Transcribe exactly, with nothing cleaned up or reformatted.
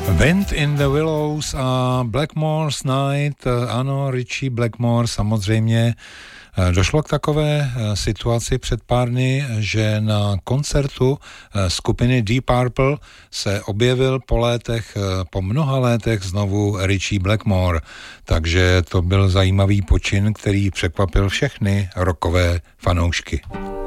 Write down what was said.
Wind in the Willows a Blackmore's Night, ano, Ritchie Blackmore samozřejmě. Došlo k takové situaci před pár dny, že na koncertu skupiny Deep Purple se objevil po létech, po mnoha létech znovu Ritchie Blackmore, takže to byl zajímavý počin, který překvapil všechny rockové fanoušky.